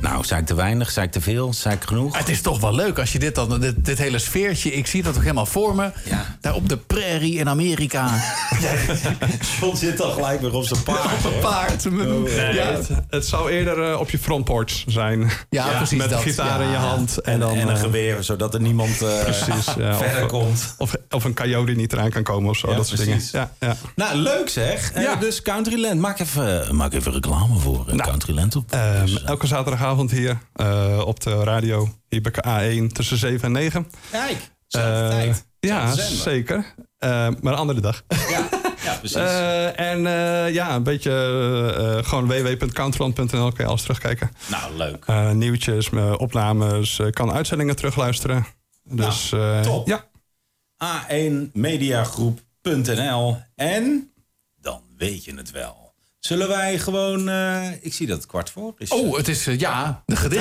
Nou, zei ik te weinig, zei ik te veel, zei ik genoeg? Het is toch wel leuk als je dit hele sfeertje... Ik zie dat ook helemaal voor me. Ja. Daar op de prairie in Amerika. John zit dan gelijk weer op zijn paard. Op een paard. Het zou eerder op je frontporch zijn. Ja, precies. Met een gitaar in je hand. En een geweer, zodat er niemand verder komt. Of een coyote die niet eraan kan komen of zo. Ja, dat soort dingen. precies. Ja. Nou, leuk zeg. Ja. Dus Countryland. Maak even reclame voor Countryland op. Elke zaterdagavond hier op de radio. Hier bij A1 tussen 7 en 9. Kijk, tijd. Ja, zeker. Maar een andere dag. Ja, precies. Een beetje gewoon www.countryland.nl kan je alles terugkijken. Nou, leuk. Nieuwtjes, opnames, kan uitzendingen terugluisteren. Dus top. Ja. A1mediagroep.nl en dan weet je het wel. Zullen wij gewoon... ik zie dat het 15:15 is. Het is de gedicht.